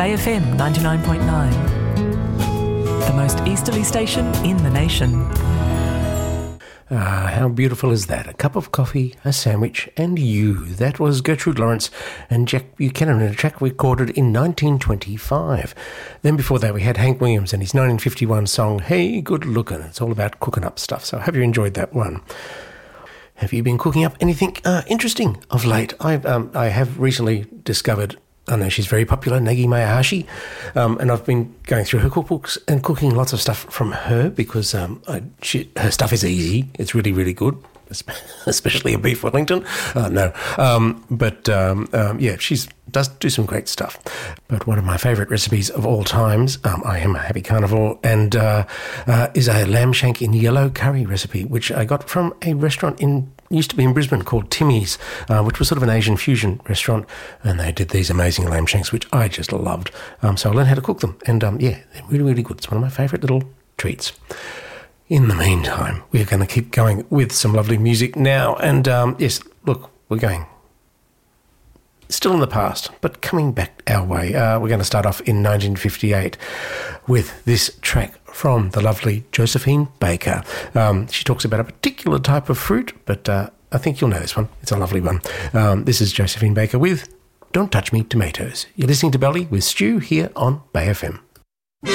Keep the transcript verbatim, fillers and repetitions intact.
Bay F M ninety-nine point nine, the most easterly station in the nation. Ah, how beautiful is that? A cup of coffee, a sandwich, and you. That was Gertrude Lawrence and Jack Buchanan in a track recorded in nineteen twenty-five. Then before that we had Hank Williams and his nineteen fifty-one song, Hey Good Lookin'. It's all about cooking up stuff, so I hope you enjoyed that one. Have you been cooking up anything uh, interesting of late? I've, um, I have recently discovered, I know she's very popular, Nagi Mayahashi, um, and I've been going through her cookbooks and cooking lots of stuff from her because um, I, she, her stuff is easy. It's really, really good, especially a beef Wellington. Uh, no, um, but um, um, yeah, she does do some great stuff. But one of my favourite recipes of all times, um, I am a happy carnivore, and uh, uh, is a lamb shank in yellow curry recipe, which I got from a restaurant in used to be in Brisbane called Timmy's, uh, which was sort of an Asian fusion restaurant, and they did these amazing lamb shanks, which I just loved. Um, so I learned how to cook them, and um, yeah, they're really, really good. It's one of my favourite little treats. In the meantime, we're going to keep going with some lovely music now, and um, yes, look, we're going still in the past, but coming back our way. Uh, we're going to start off in nineteen fifty-eight with this track from the lovely Josephine Baker. Um, she talks about a particular type of fruit, but uh, I think you'll know this one. It's a lovely one. Um, this is Josephine Baker with Don't Touch Me Tomatoes. You're listening to Belly with Stu here on Bay F M.